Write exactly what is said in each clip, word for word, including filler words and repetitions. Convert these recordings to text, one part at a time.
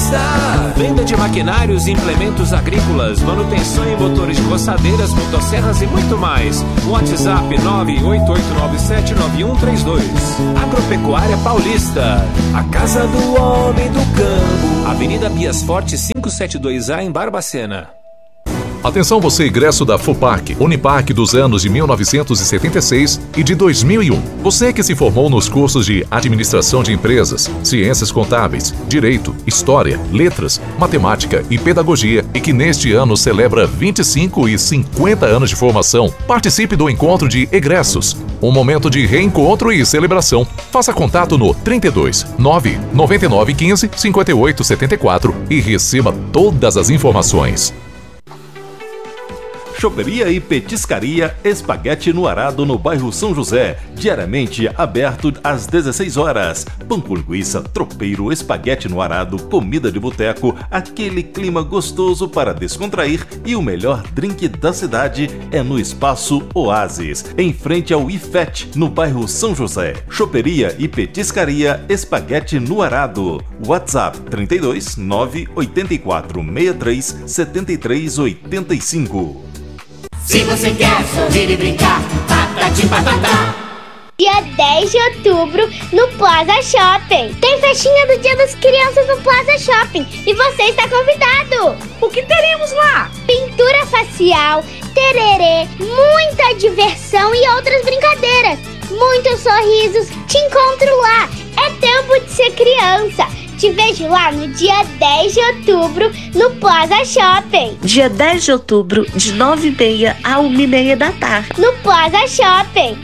Paulista. Venda de maquinários e implementos agrícolas, manutenção em motores de roçadeiras, motosserras e muito mais. WhatsApp nove oito oito nove sete nove um três dois. Agropecuária Paulista, a casa do homem do campo. Avenida Bias Forte quinhentos e setenta e dois A em Barbacena. Atenção você, ingresso da FUPAC, Unipac dos anos de mil novecentos e setenta e seis e de dois mil e um. Você que se formou nos cursos de Administração de Empresas, Ciências Contábeis, Direito, História, Letras, Matemática e Pedagogia e que neste ano celebra vinte e cinco e cinquenta anos de formação, participe do encontro de egressos. Um momento de reencontro e celebração. Faça contato no trinta e dois, nove, noventa e nove, quinze, cinquenta e oito, setenta e quatro e receba todas as informações. Choperia e Petiscaria Espaguete no Arado, no bairro São José. Diariamente aberto às dezesseis horas. Pão com linguiça, tropeiro, espaguete no arado, comida de boteco, aquele clima gostoso para descontrair e o melhor drink da cidade é no Espaço Oasis, em frente ao I F E T, no bairro São José. Choperia e Petiscaria Espaguete no Arado. WhatsApp trinta e dois, nove, oitenta e quatro, sessenta e três, setenta e três, oitenta e cinco. Se você quer sorrir e brincar, patati patatá. Dia dez de outubro, no Plaza Shopping. Tem festinha do Dia das Crianças no Plaza Shopping e você está convidado. O que teremos lá? Pintura facial, tererê, muita diversão e outras brincadeiras. Muitos sorrisos. Te encontro lá. É tempo de ser criança. Te vejo lá no dia dez de outubro, no Plaza Shopping. Dia dez de outubro, de nove e meia a uma e meia da tarde. No Plaza Shopping.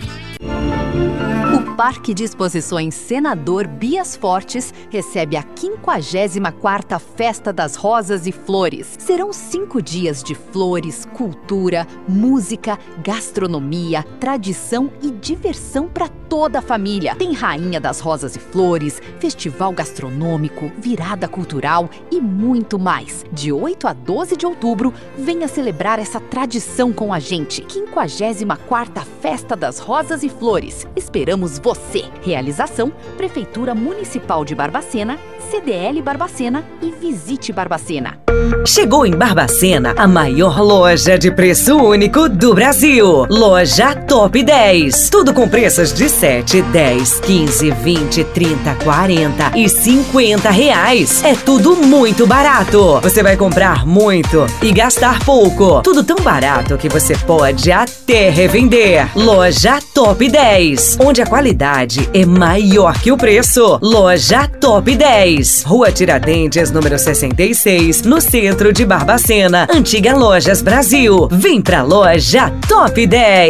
O Parque de Exposições Senador Bias Fortes recebe a quinquagésima quarta Festa das Rosas e Flores. Serão cinco dias de flores, cultura, música, gastronomia, tradição e diversão para toda a família. Tem Rainha das Rosas e Flores, festival gastronômico, virada cultural e muito mais. De oito a doze de outubro, venha celebrar essa tradição com a gente. quinquagésima quarta Festa das Rosas e Flores. Esperamos você. Realização: Prefeitura Municipal de Barbacena, C D L Barbacena e Visite Barbacena. Chegou em Barbacena a maior loja de preço único do Brasil. Loja Top dez. Tudo com preços de sete, dez, quinze, vinte, trinta, quarenta e cinquenta reais. É tudo muito barato. Você vai comprar muito e gastar pouco. Tudo tão barato que você pode até revender. Loja Top dez, onde a qualidade é maior que o preço. Loja Top dez. Rua Tiradentes, número sessenta e seis, no centro de Barbacena. Antiga Lojas Brasil. Vem pra Loja Top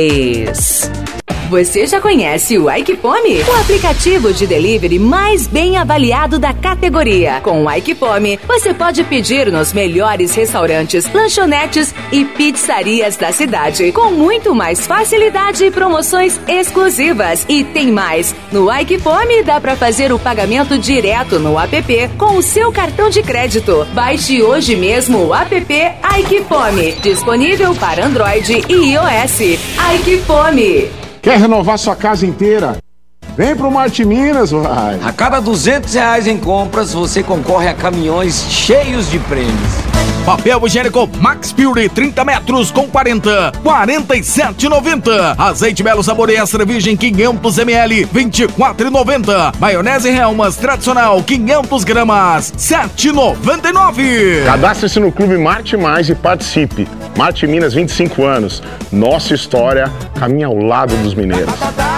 dez. Você já conhece o Aikipome? O aplicativo de delivery mais bem avaliado da categoria. Com o Aikipome, você pode pedir nos melhores restaurantes, lanchonetes e pizzarias da cidade, com muito mais facilidade e promoções exclusivas. E tem mais! No Aikipome dá para fazer o pagamento direto no app com o seu cartão de crédito. Baixe hoje mesmo o app Aikipome, disponível para Android e iOS. Aikipome. Quer renovar sua casa inteira? Vem pro Marte Minas, vai! A cada duzentos reais em compras, você concorre a caminhões cheios de prêmios. Papel higiênico Max Pure trinta metros com quarenta, quarenta e sete reais e noventa centavos. Azeite Belo Sabor Extra Virgem quinhentos mililitros, vinte e quatro reais e noventa centavos. Maionese Helmas tradicional quinhentas gramas, sete reais e noventa e nove centavos. Cadastre-se no Clube Marte Mais e participe. Marte Minas, vinte e cinco anos. Nossa história caminha ao lado dos mineiros.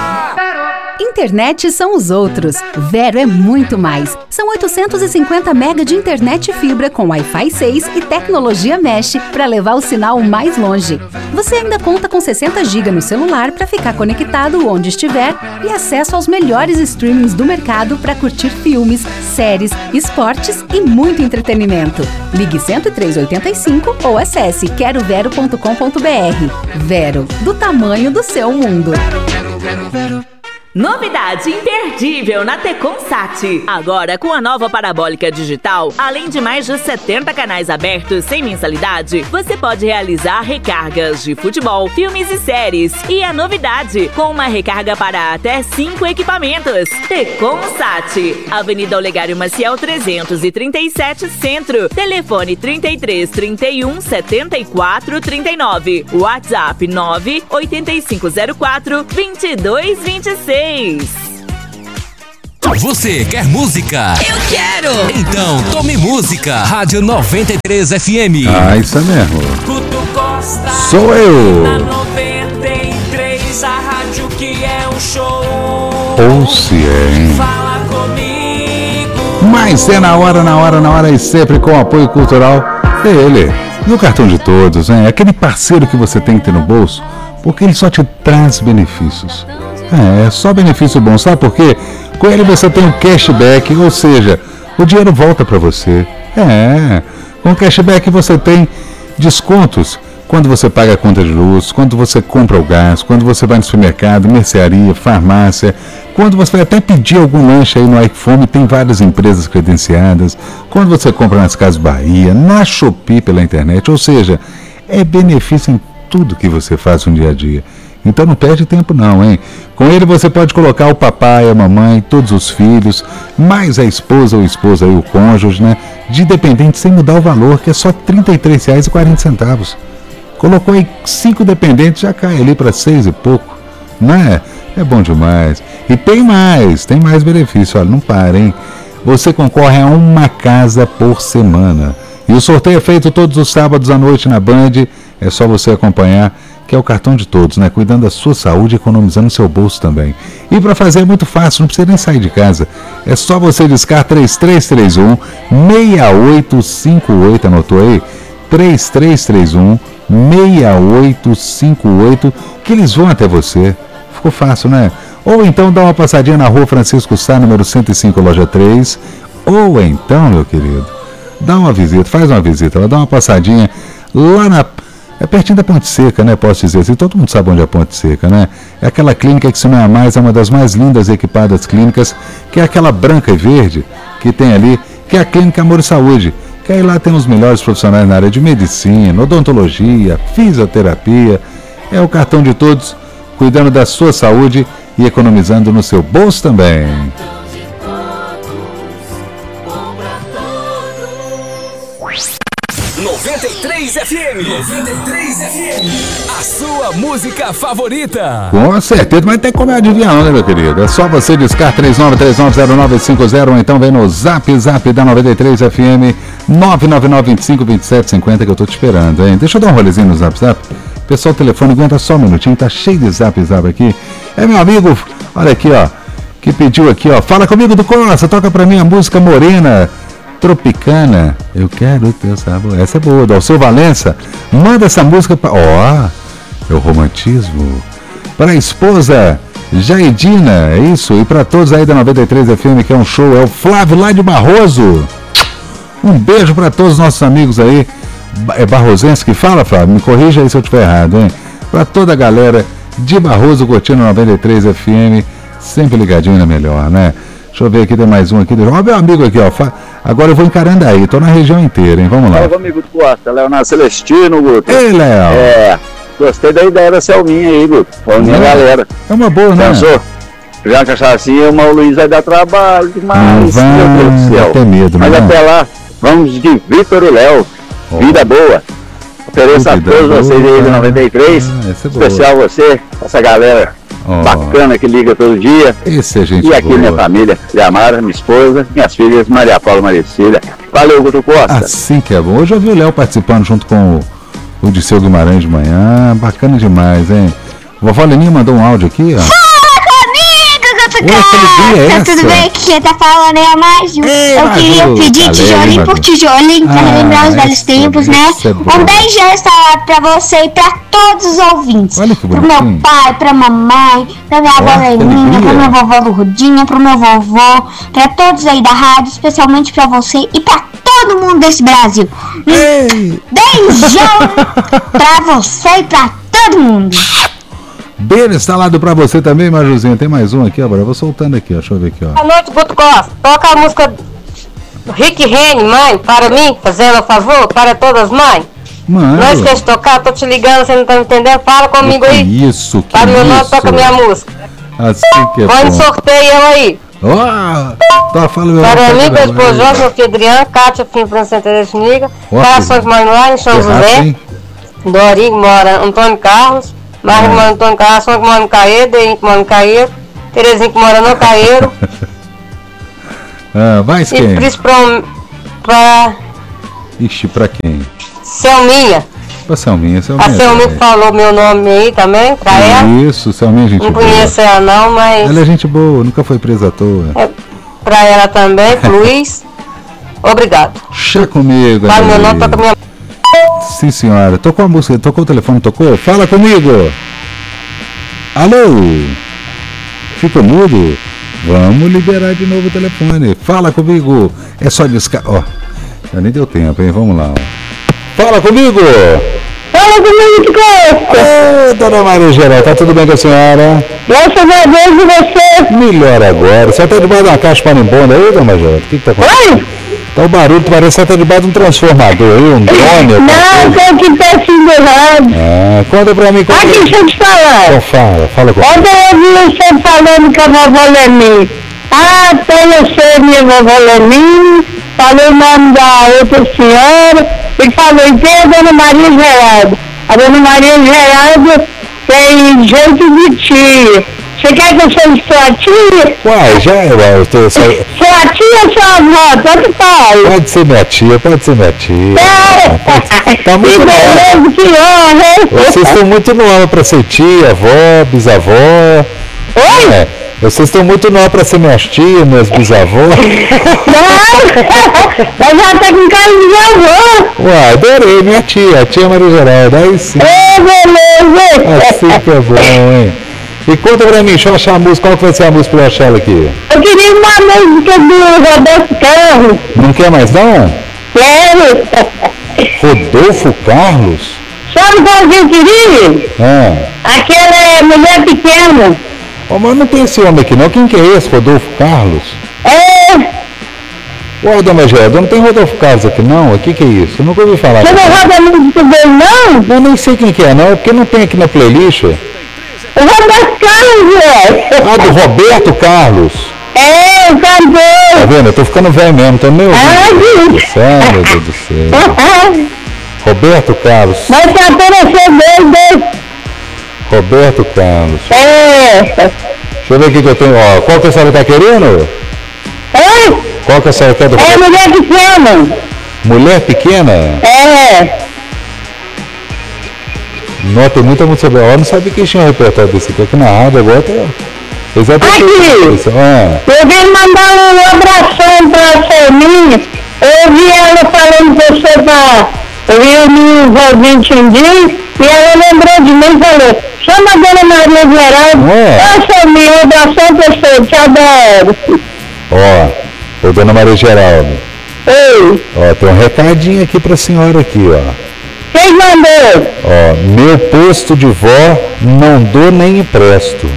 Internet são os outros. Vero é muito mais. São oitocentos e cinquenta mega de internet fibra com Wi-Fi seis e tecnologia Mesh para levar o sinal mais longe. Você ainda conta com sessenta gigas no celular para ficar conectado onde estiver e acesso aos melhores streamings do mercado para curtir filmes, séries, esportes e muito entretenimento. Ligue cento e três oitenta e cinco ou acesse quero vero ponto com ponto br. Vero, do tamanho do seu mundo. Novidade imperdível na Teconsat. Agora com a nova parabólica digital, além de mais de setenta canais abertos sem mensalidade, você pode realizar recargas de futebol, filmes e séries. E a novidade, com uma recarga para até cinco equipamentos. Teconsat, Avenida Olegário Maciel trezentos e trinta e sete Centro. Telefone trinta e três, trinta e um, setenta e quatro, trinta e nove. WhatsApp nove oito cinco zero quatro, dois dois dois seis. Você quer música? Eu quero! Então tome música. Rádio noventa e três F M. Ah, isso é mesmo. Guto Costa. Sou eu. Na noventa e três, a rádio que é um show. Ou se é, hein? Fala comigo. Mas é na hora, na hora, na hora e sempre com apoio cultural dele. No cartão de todos, hein? Aquele parceiro que você tem que ter no bolso, porque ele só te traz benefícios. É, só benefício bom, sabe por quê? Com ele você tem um cashback, ou seja, o dinheiro volta para você. É, com o cashback você tem descontos quando você paga a conta de luz, quando você compra o gás, quando você vai no supermercado, mercearia, farmácia, quando você vai até pedir algum lanche aí no iFome, tem várias empresas credenciadas, quando você compra nas Casas Bahia, na Shopee pela internet, ou seja, é benefício em tudo que você faz no dia a dia. Então não perde tempo não, hein? Com ele você pode colocar o papai, a mamãe, todos os filhos, mais a esposa ou esposa e o cônjuge, né? De dependente sem mudar o valor, que é só trinta e três reais e quarenta centavos. Colocou aí cinco dependentes, já cai ali para seis e pouco, não é? É bom demais. E tem mais, tem mais benefício, olha, não para, hein? Você concorre a uma casa por semana. E o sorteio é feito todos os sábados à noite na Band, é só você acompanhar, que é o cartão de todos, né? Cuidando da sua saúde e economizando seu bolso também. E para fazer é muito fácil, não precisa nem sair de casa. É só você discar três três três um, seis oito cinco oito, anotou aí? três três três um, seis oito cinco oito, que eles vão até você. Ficou fácil, né? Ou então dá uma passadinha na rua Francisco Sá, número cento e cinco, loja três. Ou então, meu querido, dá uma visita, faz uma visita, dá uma passadinha lá na... É pertinho da Ponte Seca, né? Posso dizer assim, todo mundo sabe onde é a Ponte Seca, né? É aquela clínica que, se não é a mais, é uma das mais lindas e equipadas clínicas, que é aquela branca e verde que tem ali, que é a Clínica Amor e Saúde. Que aí lá tem os melhores profissionais na área de medicina, odontologia, fisioterapia. É o cartão de todos, cuidando da sua saúde e economizando no seu bolso também. noventa e três F M. noventa e três F M. A sua música favorita. Com certeza, mas tem como adivinhar, né, meu querido? É só você discar três nove três nove zero nove cinco zero ou então vem no Zap Zap da noventa e três F M nove nove nove, vinte e cinco, vinte e sete, cinquenta que eu tô te esperando, hein? Deixa eu dar um rolezinho no Zap Zap. Pessoal, o telefone aguenta só um minutinho, tá cheio de Zap Zap aqui. É meu amigo, olha aqui, ó, que pediu aqui, ó. Fala comigo do Costa, toca pra mim a música Morena Tropicana, eu quero o teu sabor. Essa é boa, Dalceu Valença. Manda essa música para... Ó, oh, é o romantismo. Para a esposa Jaidina, é isso. E para todos aí da noventa e três F M, que é um show. É o Flávio lá de Barroso. Um beijo para todos os nossos amigos aí. É barrosense que fala, Flávio? Me corrija aí se eu estiver errado, hein? Para toda a galera de Barroso, curtindo noventa e três F M. Sempre ligadinho na melhor, né? Deixa eu ver aqui, tem mais um aqui. Ó, meu amigo aqui, ó. Agora eu vou em Carandaí, tô na região inteira, hein? Vamos lá. Fala comigo, Costa. Leonardo Celestino, Guto. Ei, Léo. É, gostei da ideia da Selminha aí, Guto. Falando minha galera. É uma boa, né? Pensou? Já que achar assim, o Mauro Luiz vai dar trabalho demais. Vai, meu Deus do céu. Ter medo, Mas né? até lá, vamos de Vitor e Léo. Oh. Vida boa. Ofereço a todos boa. Vocês aí do noventa e três. Ah, é especial você, essa galera. Oh. Bacana que liga todo dia. Esse é gente E aqui boa. Minha família, Yamara, minha esposa, minhas filhas, Maria Paula e Maricília. Valeu, Guto Costa. Assim que é bom. Hoje eu vi o Léo participando junto com o, o Disseu Guimarães de manhã. Bacana demais, hein? Vovó Leninha mandou um áudio aqui, ó. Oi, tá tudo bem? Aqui quem tá falando é a Maju. Ei, eu queria Maju. pedir Valeu, tijolinho Maju. por tijolinho pra Ah, relembrar os velhos esse tempos, é né? bom, esse é bom. Um beijão instalado pra você e pra todos os ouvintes. Olha que pro bonitinho. meu pai, pra mamãe, pra minha avó Ó, que Leninha, alegria. pra minha vovó Lurdinha, pro meu vovô, pra todos aí da rádio, especialmente pra você e pra todo mundo desse Brasil. Ei. Beijão pra você e pra todo mundo. Beijo instalado pra você também, Majuzinha. Tem mais um aqui, ó. Eu vou soltando aqui, ó. Deixa eu ver aqui, ó. Boa noite, Guto Costa. Toca a música do Rick Rennie, mãe, para mim, fazendo um favor, para todas mães. Mano. Não esquece de tocar, tô te ligando, você não tá me entendendo? Fala comigo que aí. Isso, que para meu nome, isso. toca minha música. Assim que é Põe no bom. sorteio eu aí. Ó, tá falando. Para mim, meu esposo Jorge, meu filho Adriano, Kátia, filho Francisco Teresa Niga, Corações que moram lá em São José, Dorinho que mora Antônio Carlos, Marco que mora Antônio Carlos, Ação que mora no Caeiro, Deinho que mora no Caeiro, Terezinha que mora no Caeiro. Ah, mais E quem? Pris pra, pra Ixi, pra quem? Selminha. Pra Selminha, Selminha. A Selminha que falou meu nome aí também, pra ela. Isso, Selminha, gente Não boa. conheço ela não, mas Ela é gente boa, nunca foi presa à toa. é pra ela também, pro Luiz. Obrigado. Chá comigo. Fala meu nome, toca minha. Sim, senhora. Tocou a música, tocou o telefone, tocou? Fala comigo. Alô? Ficou mudo? Vamos liberar de novo o telefone. Fala comigo. É só descar... Ó, já nem deu tempo, hein? Vamos lá. Fala comigo. Fala comigo, Costa. Ô, dona Maria Geral, tá tudo bem com a senhora? Graças a Deus e você. Melhor agora. Você tá debaixo de uma caixa marimbonda aí, dona Maria Geral? O que que tá acontecendo? Oi? Tá o barulho, parece que você tá debaixo de um transformador aí, um drone. Não, tô aqui pertinho do rádio. Ah, conta pra mim. Conta Aqui, deixa eu te falar. Então fala, fala comigo. Ontem eu ouvi você falando com a vovó Lemin. Ah, conheci minha vovó Lemin, falei o nome da outra senhora e falei, quem é a dona Maria Geraldo? A dona Maria Geraldo tem jeito de tia. Você quer que eu chame sua tia? Uai, já é, uai, eu tô... Só... Sua tia ou sua avó? Tanto faz. Pode ser minha tia, pode ser minha tia. É. Tá muito Que beleza, que honra, hein? Vocês estão muito nova pra ser tia, avó, bisavó. Oi? É, vocês estão muito nova pra ser minhas tias, minhas bisavós. Não, eu já tô com cara de avó. Uai, adorei, minha tia, a tia Maria Geralda, aí sim. Ô, beleza. Assim que é bom, hein? E conta pra mim, deixa eu achar a música, qual que vai ser a música pra eu achar ela aqui? Eu queria uma música do Roberto Carlos. Não quer mais não? Quero. Rodolfo Carlos? Sabe qual eu queria? Ah. Aquela é Mulher Pequena. Oh, mas não tem esse homem aqui não, quem que é esse, Rodolfo Carlos? É. Ué, dona Geralda, não tem Rodolfo Carlos aqui não, o que que é isso? Eu nunca ouvi falar. Você não roda música dele não? Eu nem sei quem que é não, é porque não tem aqui na playlist. O Roberto Carlos, é. Ah, do Roberto Carlos. É, o cantor. Tá vendo? Eu tô ficando velho mesmo, tô meio ouvindo. Ah, Meu Deus do céu, meu Deus do céu. Roberto Carlos. Mas cantor é dele. Roberto Carlos. É. Deixa eu ver o que que eu tenho. Ó, qual que a senhora tá querendo? Oi? Qual que a senhora quer do É Mulher Pequena. Mulher Pequena? É. Não, tem muita música boa. Eu não sabia que tinha um repertório desse aqui. Aqui na rádio agora tá... Exatamente. Aqui, ah. eu vim mandar um abração pra Selminha. Eu ouvi ela falando que você tá reunindo os ouvintes um dia e ela lembrou de mim e falou, chama a dona Maria Geraldo. É. Ô, Selminha, um abração pra você, te adoro. Ó, ô dona Maria Geraldo. Ei. Ó, tem um recadinho aqui pra senhora aqui, ó. Quem mandou? Ó, meu posto de vó não dou nem empresto.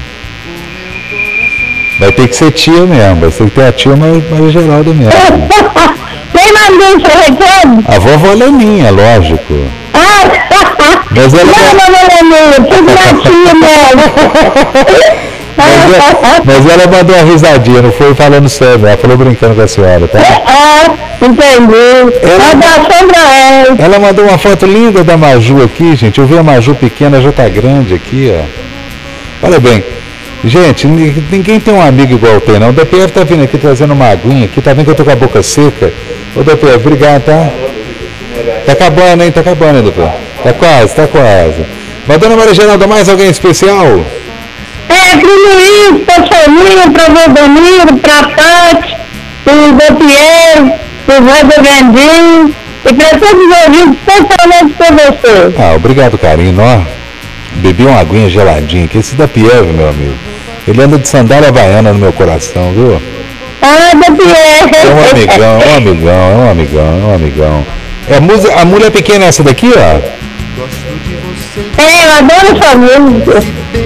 Vai ter que ser tia mesmo, vai ter que ter a tia Maria Geralda mesmo. Quem mandou esse recado? A vovó Leminha, lógico. Ah, mas ela... não, não, não, não, tudo na tia mesmo. Mas ela, mas ela mandou uma risadinha, não foi falando sério, ela falou brincando com a senhora, tá? Ah, entendi. Ela, pra ela. ela mandou uma foto linda da Maju aqui, gente. Eu vi a Maju pequena, já tá grande aqui, ó. Olha bem, gente, ninguém tem um amigo igual tem, não. O D P F tá vindo aqui trazendo uma aguinha aqui, tá vendo que eu tô com a boca seca? Ô D P F, obrigado, tá? Tá acabando, hein? Tá acabando, hein, D P F? Tá quase, tá quase. Mas dona Maria Geralda, mais alguém especial? É, pro Luiz, pra Soninha, pra Valdomiro, pra Tati, pro Gabriel, pro Roda Vendinho e pra todos os ouvintes, especialmente pra você. Ah, obrigado, carinho, ó. Bebi uma aguinha geladinha aqui, esse da Pieve, meu amigo. Ele anda de sandália havaiana no meu coração, viu? Ah, da Pieve. É um amigão, é um amigão, é um amigão, é um amigão. É a, música, a mulher pequena é essa daqui, ó? É, eu adoro essa música.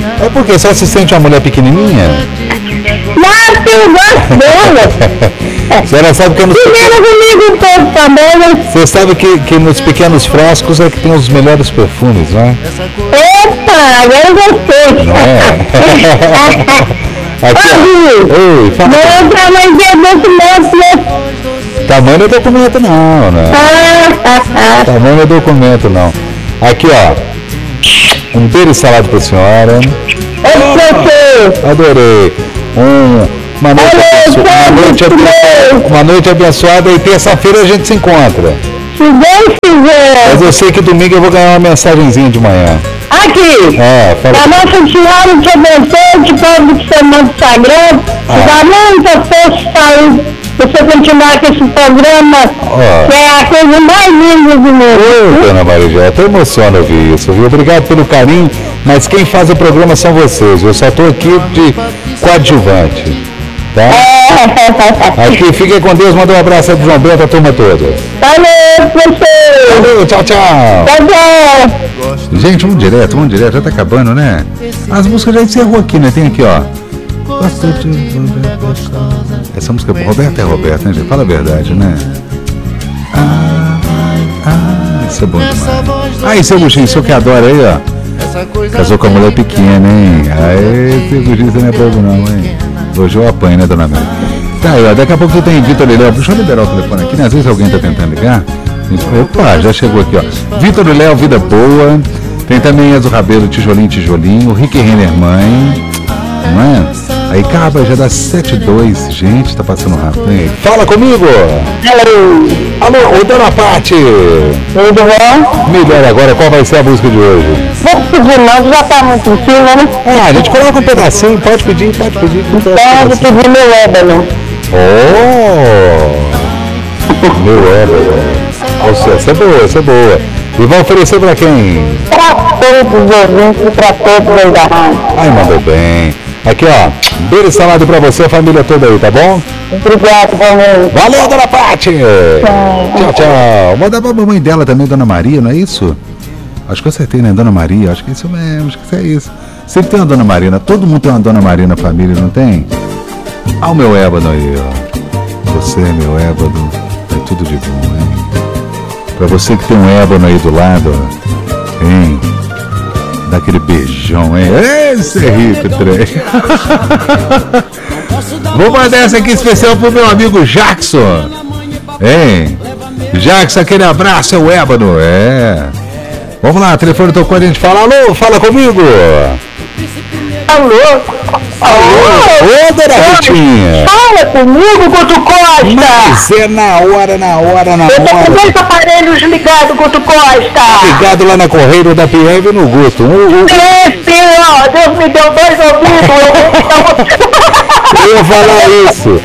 É porque só se sente uma mulher pequenininha? Mas eu gosto dela. A senhora sabe que nos... Primeiro comigo um pouco também, né? Você sabe que, que nos pequenos frascos é que tem os melhores perfumes, não é? Epa, agora eu gostei. Não é? Aqui, ó. Oi, fala. Não, pra mais ver documento, né? Tamanho não é documento não, né? Tamanho não é documento não. Aqui, ó. Um beijo salado pra senhora. Oh, adorei. Um, uma, noite abençoada, uma, noite abençoada, uma noite abençoada e terça-feira a gente se encontra. Se Deus quiser. Mas eu sei que domingo eu vou ganhar uma mensagenzinha de manhã. Aqui. É, fala. A Nossa Senhora te abençoe, te pobre que você manda sagrado. Ah. Dá muita força para você continuar com esse programa, oh. que é a coisa mais linda do mundo. Ô, dona Maria, até emociona ouvir isso, viu? Obrigado pelo carinho, mas quem faz o programa são vocês. Eu só estou aqui de coadjuvante, tá? É. Aqui, fiquem com Deus, manda um abraço aí pro João Bento, a turma toda. Valeu, professor. Valeu, tchau, tchau. Tchau, tchau. Gente, vamos direto, vamos direto, já tá acabando, né? As músicas já encerrou aqui, né? Tem aqui, ó. Essa música é Roberto é Roberto, né, gente? Fala a verdade, né? Ah, ah, isso é bom demais. Ah, seu Buchinho, seu que adora aí, ó. Casou com a mulher pequena, hein? Aê, seu Buchinho, você não é bobo não, hein? Hoje eu apanho, né, dona Maria? Tá aí, ó, daqui a pouco tem Vitor e Léo. Deixa eu liberar o telefone aqui, né? Às vezes alguém tá tentando ligar. Opa, já chegou aqui, ó. Vitor e Léo, Vida Boa. Tem também Enzo Rabelo, Tijolinho, Tijolinho. Rick Renner, Mãe. Não é? Aí acaba, já dá sete e dois. Gente, tá passando rápido, hein? Fala comigo! Alô! Alô, ô dona Pati! Tudo bom? Melhor agora, qual vai ser a música de hoje? Vamos pedir não, já tá muito em cima, né? Ah, a gente coloca um pedacinho, pode pedir, pode pedir. Pode pedir meu ébano. Oh! Meu ébano. Nossa, essa é boa, essa é boa. E vai oferecer pra quem? Pra todos os ouvintes e pra todos aí da rádio. Ai, mandou bem. Aqui, ó, beijo salado pra você, a família toda aí, tá bom? Obrigado, valeu. Valeu, dona Pati! Tchau, tchau. Manda pra mamãe dela também, dona Maria, não é isso? Acho que eu acertei, né? Dona Maria, acho que é isso mesmo, acho que é isso. Sempre tem uma dona Maria, né? Todo mundo tem uma dona Maria na família, não tem? Ah, o meu ébano aí, ó. Você, meu ébano, é tudo de bom, hein? Pra você que tem um ébano aí do lado, ó, hein? Dá aquele beijão, hein? Esse é rico, trem. Vou mandar essa aqui especial pro meu amigo Jackson. Hein? Jackson, aquele abraço, é o ébano. É. Vamos lá, o telefone tocou, a gente fala. Alô, fala comigo. Alô? Alô? Ô, dona Ritinha. Fala comigo, Guto Costa. Mas é na hora, na hora, na hora. Eu tô com dois aparelhos ligados, Guto Costa. Ligado lá na Correio da P M no Guto. Um, um... Esse, ó, Deus me deu dois ouvidos. Eu ia falar isso.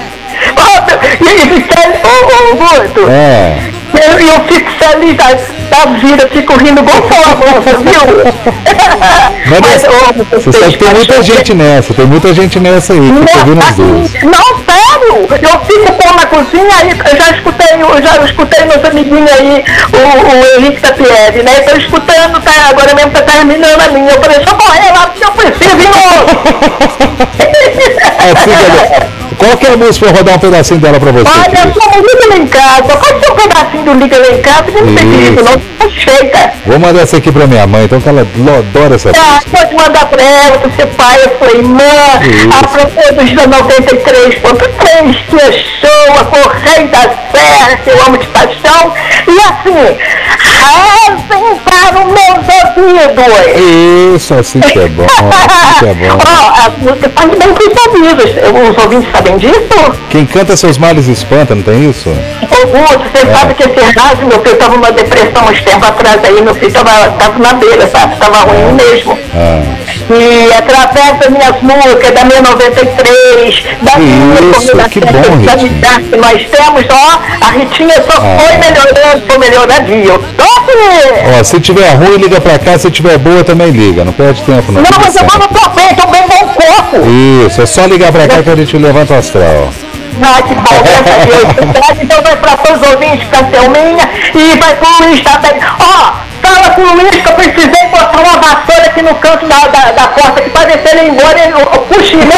Ô, ô, Guto. É. Eu, eu fico feliz da, da vida, fico rindo igual moça, viu? Mas, Mas você sabe que tem muita gente nessa, tem muita gente nessa aí, que tá ouvindo os dois. Não, sério! Eu fico pô na cozinha, aí eu já escutei, eu já escutei meus amiguinhos aí, o, o Henrique da Pierre, né? Tô escutando, tá, agora mesmo tá terminando a minha. Eu falei, deixa eu correr lá, porque eu preciso, viu? Assim, qual que é a música pra rodar um pedacinho dela pra você? Olha, eu sou Liga Lá em Casa. Qual que é o pedacinho do Liga Lá em Casa? Eu não sei isso, não. Tá cheia. Vou mandar essa aqui pra minha mãe, então que ela adora essa música. Ah, pode mandar pra ela, pro seu pai, a sua irmã, a propósito da noventa e três ponto três, que é show, a Correio da Serra, que eu amo de paixão. E assim, rezem para os meus ouvidos. Isso, assim que é bom, assim que é bom. Ó, a música faz bem com os ouvidos. Os ouvintes sabem disso? Quem canta seus males espanta, não tem isso? Ô, Guto, você é. sabe que esse rádio, meu filho, tava numa depressão uns tempos atrás aí, meu filho tava, tava na beira, sabe? Tava ruim mesmo. Ah. E através das minhas músicas, da minha noventa e três, da minha que bom, da amizade que nós temos, ó, a Ritinha só ah. foi melhorando, foi melhoradinho. Ó, se tiver ruim, liga pra cá, se tiver boa, também liga, não perde tempo não. Não, mas eu não tô bem, tô bem bom corpo. Isso, é só ligar pra cá que a gente levanta o astral. Ah, que bom, graças a Deus. Então vai pra todos os ouvintes, pra Selminha, e vai pro Luiz também. Ó, fala com o Luiz que eu precisei botar uma vassoura aqui no canto da, da, da porta aqui pra deixar ele ir embora e eu, eu puxei, né?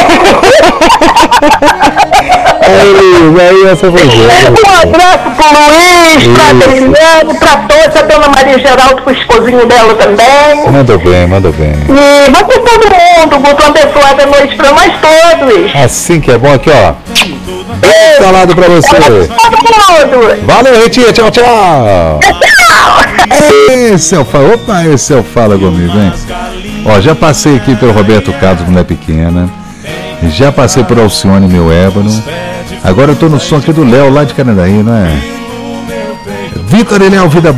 Aí, aí essa foi um abraço pro Luiz, pra Adriano, pra todos, a dona Maria Geraldo, pro esposinho dela também. Mandou bem, mandou bem. E vai pra todo mundo, botou uma abençoada noite pra nós todos. Assim que é bom aqui, ó. Salado pra você. Valeu, Ritinha. Tchau, tchau. Esse é o Fala. Opa, esse é o Fala comigo, hein? Ó, já passei aqui pelo Roberto Carlos, mulher pequena. Já passei por Alcione, meu ébano. Agora eu tô no som aqui do Léo, lá de Canadaí, não é? Vitor e Léo, vida